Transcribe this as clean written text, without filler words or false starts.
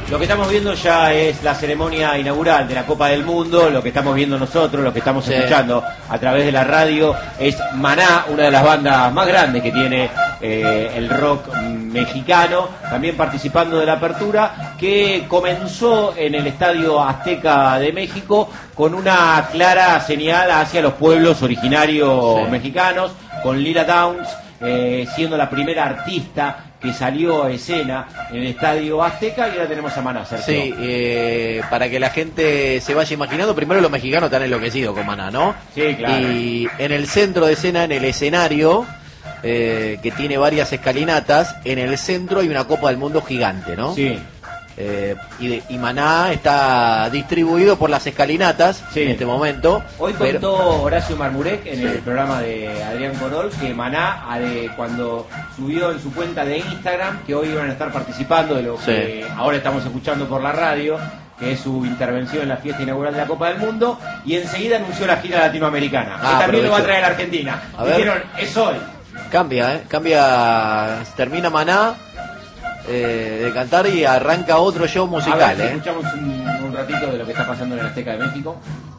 Lo que estamos viendo ya es la ceremonia inaugural de la Copa del Mundo. Lo que estamos viendo nosotros, lo que estamos escuchando a través de la radio, es Maná, una de las bandas más grandes que tiene el rock mexicano, también participando de la apertura, que comenzó en el Estadio Azteca de México con una clara señal hacia los pueblos originarios mexicanos, con Lila Downs siendo la primera artista que salió a escena en el Estadio Azteca, y ahora tenemos a Maná. Sergio. Sí, para que la gente se vaya imaginando, primero los mexicanos están enloquecidos con Maná, ¿no? Sí, claro. Y en el centro de escena, en el escenario, que tiene varias escalinatas, en el centro hay una Copa del Mundo gigante, ¿no? Sí. Y Maná está distribuido por las escalinatas en este momento. Hoy contó Horacio Marmurek en el programa de Adrián Corol que Maná, cuando subió en su cuenta de Instagram, que hoy iban a estar participando de lo que ahora estamos escuchando por la radio, que es su intervención en la fiesta inaugural de la Copa del Mundo, y enseguida anunció la gira latinoamericana, que también lo va a traer a Argentina. Dijeron, es hoy. Cambia, termina Maná de cantar y arranca otro show musical. Escuchamos un ratito de lo que está pasando en el Azteca de México.